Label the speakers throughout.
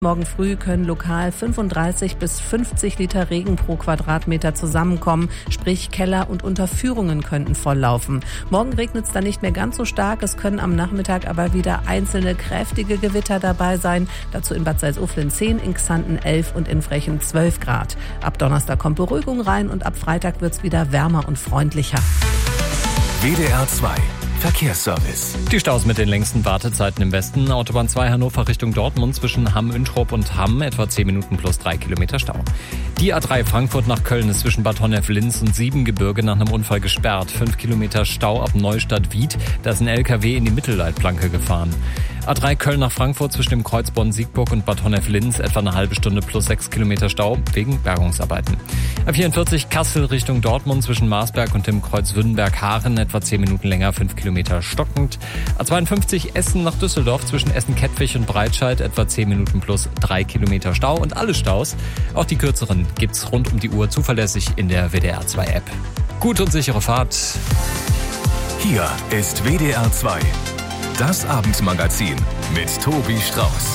Speaker 1: Morgen früh können lokal 35 bis 50 Liter Regen pro Quadratmeter zusammenkommen, sprich Keller und Unterführungen könnten volllaufen. Morgen regnet es dann nicht mehr ganz so stark, es können am Nachmittag aber wieder einzelne kräftige Gewitter dabei sein. Dazu in Bad Salzuflen 10, in Xanten 11 und in Frechen 12 Grad. Ab Donnerstag kommt Beruhigung rein und ab Freitag wird es wieder wärmer und freundlicher.
Speaker 2: WDR 2 Verkehrsservice.
Speaker 3: Die Staus mit den längsten Wartezeiten im Westen. Autobahn 2 Hannover Richtung Dortmund zwischen Hamm-Üntrop und Hamm etwa 10 Minuten plus 3 Kilometer Stau. Die A3 Frankfurt nach Köln ist zwischen Bad Honnef-Linz und Siebengebirge nach einem Unfall gesperrt. 5 Kilometer Stau ab Neustadt-Wied. Da ist ein LKW in die Mittelleitplanke gefahren. A3 Köln nach Frankfurt zwischen dem Kreuz Bonn-Siegburg und Bad Honnef-Linz etwa eine halbe Stunde plus 6 Kilometer Stau wegen Bergungsarbeiten. A44 Kassel Richtung Dortmund zwischen Marsberg und dem Kreuz Wünnberg-Haaren etwa 10 Minuten länger, 5 Kilometer stockend. A52 Essen nach Düsseldorf zwischen Essen-Kettwig und Breitscheid etwa 10 Minuten plus 3 Kilometer Stau. Und alle Staus, auch die kürzeren, gibt's rund um die Uhr zuverlässig in der WDR 2 App. Gute und sichere Fahrt.
Speaker 2: Hier ist WDR 2. Das Abendmagazin mit Tobi Strauß.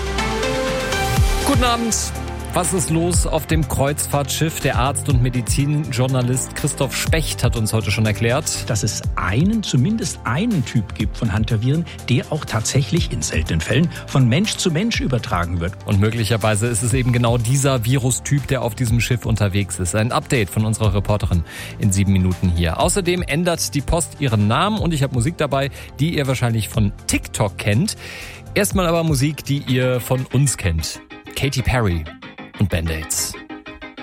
Speaker 3: Guten Abend. Was ist los auf dem Kreuzfahrtschiff? Der Arzt und Medizinjournalist Christoph Specht hat uns heute schon erklärt,
Speaker 4: dass es zumindest einen Typ gibt von Hantaviren, der auch tatsächlich in seltenen Fällen von Mensch zu Mensch übertragen wird.
Speaker 3: Und möglicherweise ist es eben genau dieser Virustyp, der auf diesem Schiff unterwegs ist. Ein Update von unserer Reporterin in 7 Minuten hier. Außerdem ändert die Post ihren Namen und ich habe Musik dabei, die ihr wahrscheinlich von TikTok kennt. Erstmal aber Musik, die ihr von uns kennt. Katy Perry und Band-Aids.